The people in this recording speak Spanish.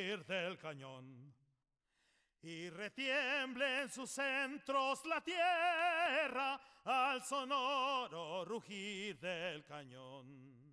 rugir del cañón. Y retiemble en sus centros la tierra al sonoro rugir del cañón.